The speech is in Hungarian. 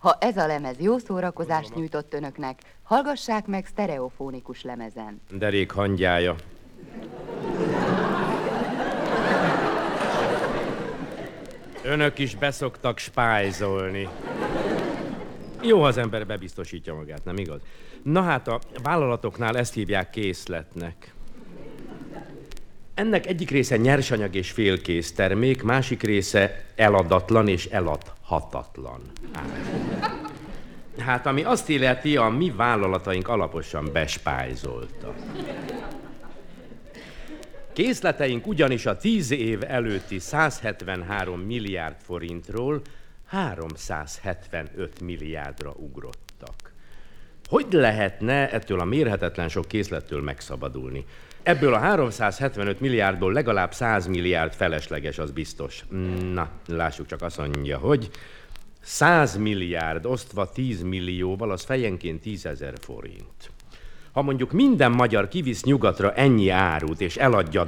Ha ez a lemez jó szórakozást nyújtott önöknek, hallgassák meg sztereofónikus lemezen. Derék hangyája. Önök is beszoktak spájzolni. Jó, ha az ember bebiztosítja magát, nem igaz? Na hát a vállalatoknál ezt hívják készletnek. Ennek egyik része nyersanyag és félkész termék, másik része eladatlan és eladhatatlan. Hát ami azt illeti, a mi vállalataink alaposan bespájzoltak. Készleteink ugyanis a 10 év előtti 173 milliárd forintról 375 milliárdra ugrottak. Hogy lehetne ettől a mérhetetlen sok készlettől megszabadulni? Ebből a 375 milliárdból legalább 100 milliárd felesleges, az biztos. Na, lássuk csak, azt mondja, hogy 100 milliárd osztva 10 millióval, az fejenként 10 000 forint. Ha mondjuk minden magyar kivisz nyugatra ennyi árut, és eladja